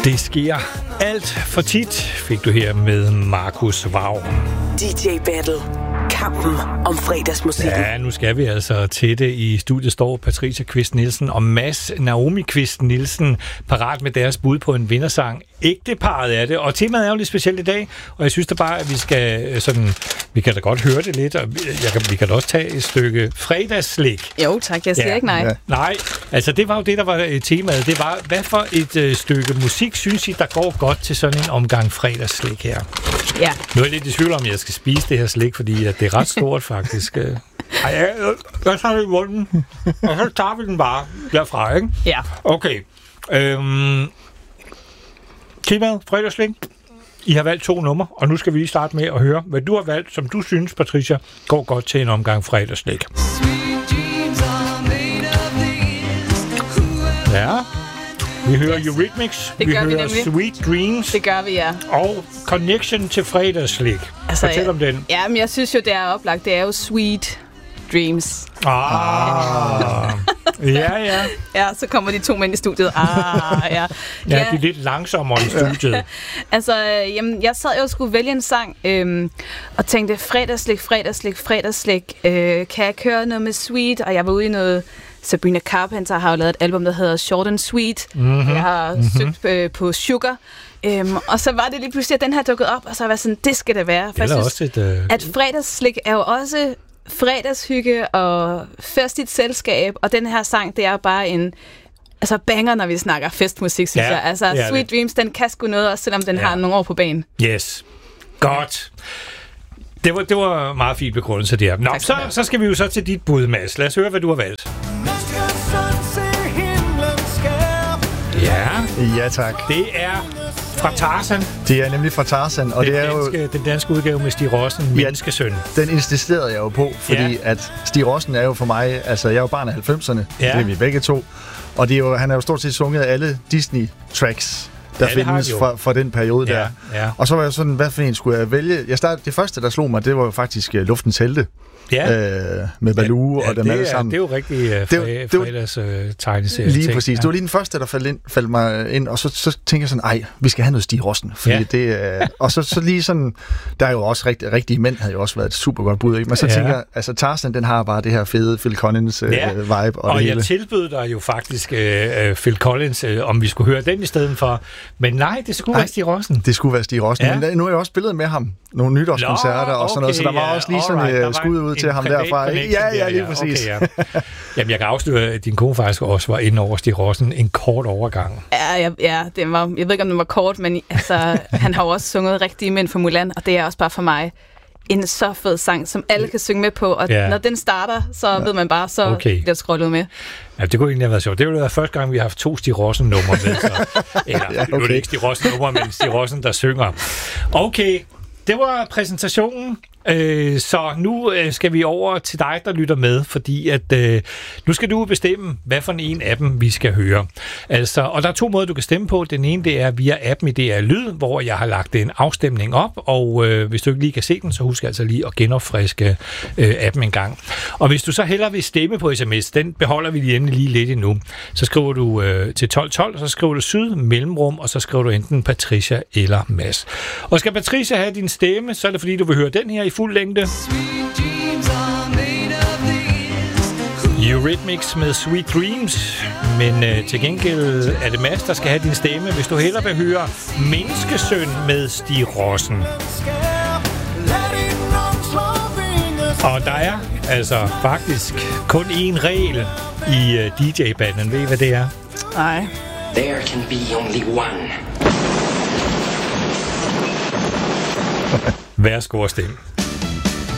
Det sker alt for tit, fik du her med Markus Vaug. DJ Battle. Kampen om fredagsmusikken. Ja, nu skal vi altså til det. I studiet står Patricia Kvist Nielsen og Mads Naomi Kvist Nielsen parat med deres bud på en vindersang. Ægteparret er det, og temaet er jo lidt specielt i dag, og jeg synes da bare, at vi skal sådan, vi kan da godt høre det lidt, og vi kan da også tage et stykke fredagsslik. Jo tak, jeg siger ikke nej. Ja. Nej, altså det var jo det, der var temaet. Det var, hvad for et stykke musik synes I, der går godt til sådan en omgang fredagsslik her? Ja. Nu er jeg lidt i tvivl om, jeg skal spise det her slik, fordi at det er ret stort faktisk. Jeg tager det i munden, og så tager vi den bare derfra, ikke? Ja. Okay. Temaet, fredagsslik. I har valgt 2 numre, og nu skal vi lige starte med at høre, hvad du har valgt, som du synes, Patricia, går godt til en omgang fredagsslik. Ja. Vi hører Eurythmics, vi hører Sweet Dreams. Det gør vi, ja. Og Connection til fredagsslik. Altså, fortæl om den. Ja, men jeg synes jo, det er oplagt. Det er jo Sweet Dreams. Ja. Ja, så kommer de 2 mænd i studiet. Ja. Ja, de er lidt langsommere i studiet. Altså, jamen, jeg sad jo og skulle vælge en sang, og tænkte, fredagsslik. Kan jeg køre noget med Sweet? Og jeg var ude i noget... Sabrina Carpenter har jo lavet et album, der hedder Short and Sweet. Jeg har søgt på Sugar. Og så var det lige pludselig, at den her dukket op, og så var jeg sådan, det skal det være. For jeg synes, at fredagsslik er jo også fredagshygge og festligt selskab, og den her sang, det er bare en banger, når vi snakker festmusik, synes jeg. Altså, Sweet Dreams, den kan sgu noget, også selvom den har nogle år på banen. Yes. Godt. Det var meget fint begrundelse der. Nå, så skal vi jo så til dit bud, Mads. Lad os høre, hvad du har valgt. Ja, tak. Det er fra Tarzan. Det er nemlig fra Tarzan, og det er jo den danske udgave med Stig Rossen, Menneskesøn. Den insisterede jeg jo på, fordi at Stig Rossen er jo for mig, altså jeg er jo barn af 90'erne, det er vi begge to, og det er jo, han har jo stort set sunget alle Disney-tracks, der findes fra den periode der. Ja. Og så var jeg sådan, hvad for en skulle jeg vælge? Det første, der slog mig, det var jo faktisk Luftens Helte. Med Baloo og dem alle sammen. Det er jo rigtig fredags tegneserie. Lige præcis. Det var lige den første, der faldt mig ind, og så tænkte jeg sådan, vi skal have noget Stig Rossen. Fordi det, og så lige sådan, der er jo også rigtige mænd, havde jo også været et super godt bud, ikke? Men så tænker jeg, altså Tarzan, den har bare det her fede Phil Collins vibe. Og jeg tilbød dig jo faktisk Phil Collins, om vi skulle høre den i stedet for. Men nej, det skulle være Stig Rossen. Det skulle være Stig Rossen. Ja. Men nu har jeg også spillet med ham. Nogle nytårskoncerter og sådan noget, så der var også lige sådan skud ud til ham derfra. Ja, lige præcis. Okay, ja. Jamen, jeg kan afsløre, at din kone faktisk også var inde over Stig Rossen en kort overgang. Ja, det var, jeg ved ikke, om den var kort, men altså, han har jo også sunget Rigtige Mænd for Mulan, og det er også bare for mig en så fed sang, som alle kan synge med på, og når den starter, så ved man bare, så bliver det scrollet med. Ja, det kunne egentlig have været sjovt. Det ville være første gang, vi har haft 2 Stig Rossen-numre med. Nu er det ikke Stig Rossen-numre, men Stig Rossen, der synger. Okay, det var præsentationen. Så nu skal vi over til dig, der lytter med, fordi at nu skal du bestemme, hvad for en af dem vi skal høre. Altså, og der er 2 måder, du kan stemme på. Den ene, det er via appen i DR Lyd, hvor jeg har lagt en afstemning op, og hvis du ikke lige kan se den, så husk altså lige at genopfriske appen en gang. Og hvis du så hellere vil stemme på sms, den beholder vi lige lidt endnu, så skriver du til 1212, og så skriver du syd, mellemrum, og så skriver du enten Patricia eller Mads. Og skal Patricia have din stemme, så er det fordi, du vil høre den her i fuld længde. Eurythmics med Sweet Dreams. Men til gengæld er det Mads, der skal have din stemme, hvis du hellere vil høre Menneskesøn med Stig Rossen. Og der er altså faktisk kun én regel i DJ-banden. Ved I, hvad det er? Nej. There can be only one. Værsgo at stemme.